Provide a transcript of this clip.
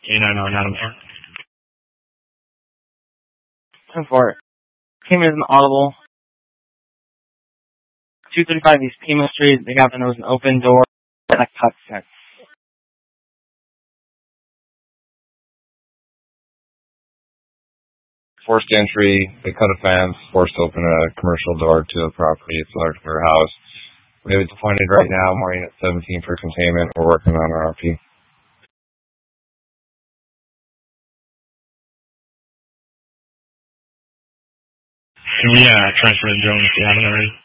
A909. 10-4. Payment is audible. 235 East Pima Street. They got there was an open door and a cut fence. Forced entry, they cut a fence, forced open a commercial door to the property. It's a large warehouse. We have it appointed right now, morning at 17 for containment. We're working on our RP. Can we transfer to Jones if you haven't already?